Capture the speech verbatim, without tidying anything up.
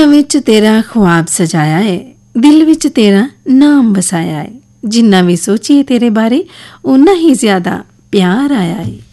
ਅੱਖਾਂ ਵਿੱਚ ਤੇਰਾ ख्वाब सजाया है, दिल ਵਿੱਚ ਤੇਰਾ ਨਾਮ ਵਸਾਇਆ ਹੈ। ਜਿੰਨਾ ਵੀ ਸੋਚੀਏ ਤੇਰੇ ਬਾਰੇ ਉਨਾ ਹੀ ਜ਼ਿਆਦਾ ਪਿਆਰ ਆਇਆ ਹੈ।